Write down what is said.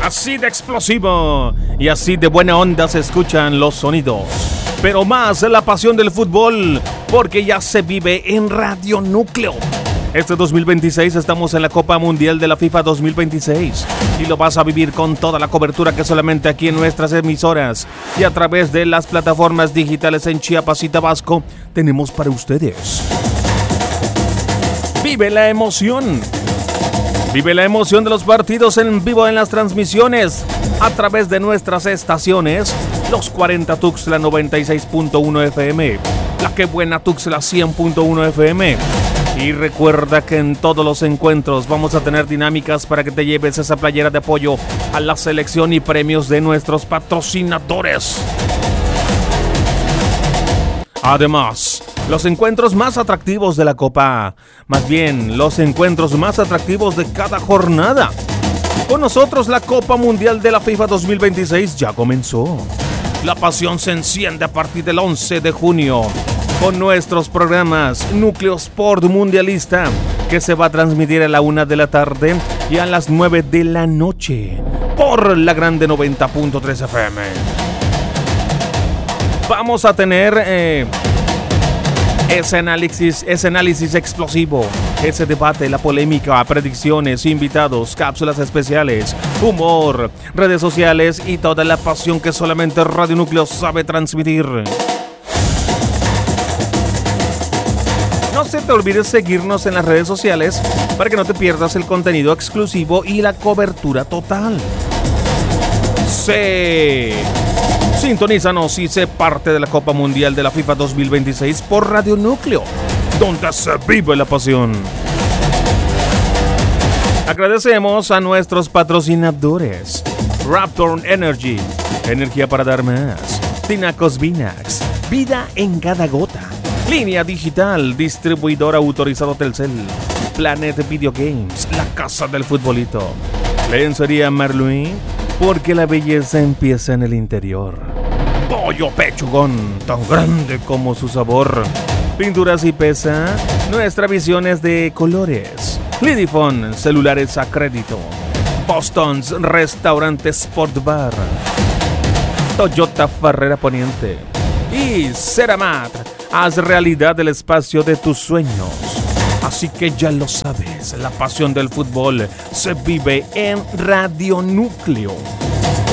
Así de explosivo y así de buena onda se escuchan los sonidos. Pero más la pasión del fútbol, porque ya se vive en Radio Núcleo. Este 2026 estamos en la Copa Mundial de la FIFA 2026 y lo vas a vivir con toda la cobertura que solamente aquí en nuestras emisoras y a través de las plataformas digitales en Chiapas y Tabasco tenemos para ustedes. Vive la emoción. Vive la emoción de los partidos en vivo en las transmisiones a través de nuestras estaciones. Los 40 Tuxtla 96.1 FM, la que buena Tuxtla 100.1 FM. Y recuerda que en todos los encuentros vamos a tener dinámicas para que te lleves esa playera de apoyo a la selección y premios de nuestros patrocinadores. Además, los encuentros más atractivos de la Copa, más bien los encuentros más atractivos de cada jornada. Con nosotros la Copa Mundial de la FIFA 2026 ya comenzó. La pasión se enciende a partir del 11 de junio con nuestros programas Núcleo Sport Mundialista, que se va a transmitir a la 1 de la tarde y a las 9 de la noche por la Grande 90.3 FM. Vamos a tener ese análisis explosivo, ese debate, la polémica, predicciones, invitados, cápsulas especiales, humor, redes sociales y toda la pasión que solamente Radio Núcleo sabe transmitir. No se te olvide seguirnos en las redes sociales para que no te pierdas el contenido exclusivo y la cobertura total. Sintonízanos y sé parte de la Copa Mundial de la FIFA 2026 por Radio Núcleo, donde se vive la pasión. Agradecemos a nuestros patrocinadores: Raptor Energy, energía para dar más; Tinacos Vinax, vida en cada gota; Línea Digital, distribuidor autorizado Telcel; Planet Video Games, la casa del futbolito; Lencería Marluí, porque la belleza empieza en el interior; Pollo Pechugón, tan grande como su sabor; Pinturas y Pesa, nuestra visión es de colores; Lidifone, celulares a crédito; Boston's Restaurante Sport Bar; Toyota Farrera Poniente; y Ceramat, haz realidad el espacio de tus sueños. Así que ya lo sabes, la pasión del fútbol se vive en Radio Núcleo.